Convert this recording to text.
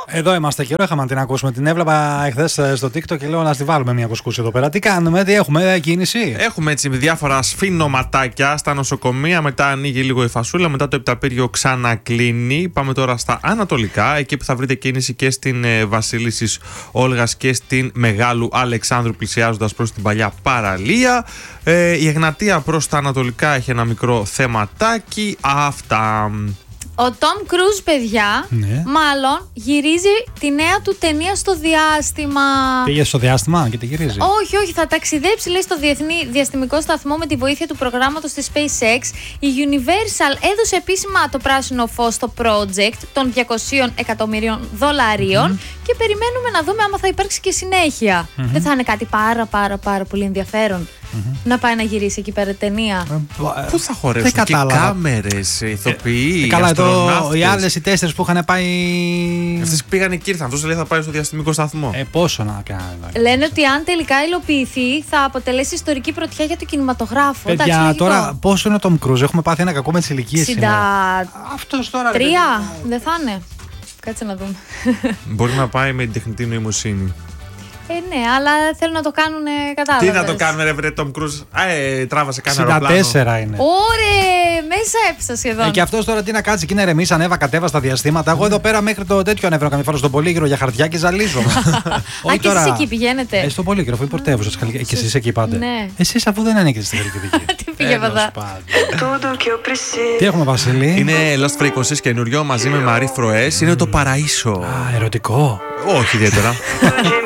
Εδώ είμαστε, καιρό είχαμε να την ακούσουμε. Την έβλεπα εχθές στο TikTok και λέω να τη βάλουμε μια κουσκούση εδώ πέρα. Τι κάνουμε, τι έχουμε, κίνηση? Έχουμε έτσι διάφορα σφινοματάκια στα νοσοκομεία. Μετά ανοίγει λίγο η φασούλα. Μετά το Επταπύριο ξανακλίνει. Πάμε τώρα στα ανατολικά. Εκεί που θα βρείτε κίνηση και στην Βασίλισσης Όλγας και στην Μεγάλου Αλεξάνδρου, πλησιάζοντας προς την παλιά παραλία. Η Εγνατία προς τα ανατολικά έχει ένα μικρό θεματάκι. Αυτά. Ο Τόμ Κρούζ, παιδιά, μάλλον γυρίζει τη νέα του ταινία στο διάστημα. Πήγε στο διάστημα και τη γυρίζει? Όχι, θα ταξιδέψει, λέει, στο Διεθνή Διαστημικό Σταθμό με τη βοήθεια του προγράμματος της SpaceX. Η Universal έδωσε επίσημα το πράσινο φως στο project των $200 εκατομμυρίων και περιμένουμε να δούμε άμα θα υπάρξει και συνέχεια. Δεν θα είναι κάτι πάρα πολύ ενδιαφέρον να πάει να γυρίσει εκεί πέρα ταινία? Πού θα χωρέσουν και κάμερες, ηθοποιοί, καλά, αστροναύτες. Οι άλλες οι 4 που είχαν πάει. Αυτές πήγανε και ήρθαν. Αυτός λέει θα πάει στο διαστημικό σταθμό. Πόσο να κάνει? Λένε ότι αν τελικά υλοποιηθεί θα αποτελέσει ιστορική πρωτιά για το κινηματογράφο. Παιδιά, τώρα πόσο είναι ο Τόμ Κρούζ? Έχουμε πάθει ένα κακό με τις ηλικίες σήμερα. Αυτός τώρα 3 δεν θα είναι? Κάτσε να δούμε. Μπορεί να πάει με την τεχνητή νοημοσύνη. Ναι, αλλά θέλουν να το κάνουν κατάλαβες. Τι να το κάνουμε, ρε βρε Τόμ Κρούζ? Τράβασε κανένα αεροπλάνο. 64 είναι. Ωραία, μέσα έπεσα σχεδόν. Και αυτός τώρα τι να κάτσει, και να ρεμίσει, ανέβα, κατέβα στα διαστήματα. Εγώ εδώ πέρα μέχρι το τέτοιο ανέβαινα καμιά φορά στον Πολύγυρο για χαρτιά και ζαλίζομαι. Και εσείς εκεί πηγαίνετε? Στον Πολύγυρο, αφού είναι πρωτεύουσα. Και εσείς εκεί πάτε? Ναι. Εσείς αφού δεν ανήκετε στη Χαλκιδική. Τι πήγε παντά. Τι έχουμε, Βασίλη? Είναι Lost Frequencies καινούριο μαζί με Marie Froes. Είναι το Παραΐσο. Ερωτικό. Όχι ιδιαίτερα.